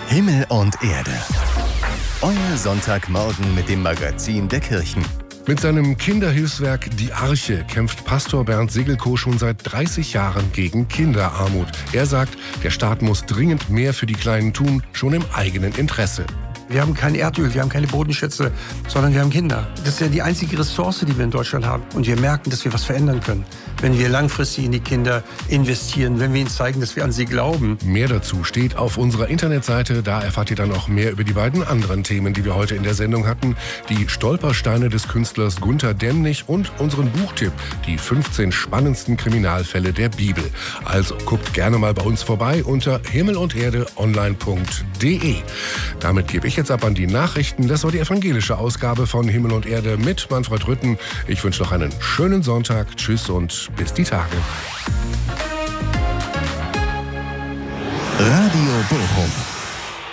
Himmel und Erde. Euer Sonntagmorgen mit dem Magazin der Kirchen. Mit seinem Kinderhilfswerk Die Arche kämpft Pastor Bernd Segelkow schon seit 30 Jahren gegen Kinderarmut. Er sagt, der Staat muss dringend mehr für die Kleinen tun, schon im eigenen Interesse. Wir haben kein Erdöl, wir haben keine Bodenschätze, sondern wir haben Kinder. Das ist ja die einzige Ressource, die wir in Deutschland haben. Und wir merken, dass wir was verändern können, wenn wir langfristig in die Kinder investieren, wenn wir ihnen zeigen, dass wir an sie glauben. Mehr dazu steht auf unserer Internetseite. Da erfahrt ihr dann auch mehr über die beiden anderen Themen, die wir heute in der Sendung hatten. Die Stolpersteine des Künstlers Gunter Demnig und unseren Buchtipp, die 15 spannendsten Kriminalfälle der Bibel. Also guckt gerne mal bei uns vorbei unter himmelunderdeonline.de. Damit gebe ich jetzt ab an die Nachrichten. Das war die evangelische Ausgabe von Himmel und Erde mit Manfred Rütten. Ich wünsche noch einen schönen Sonntag. Tschüss und bis die Tage. Radio Bochum.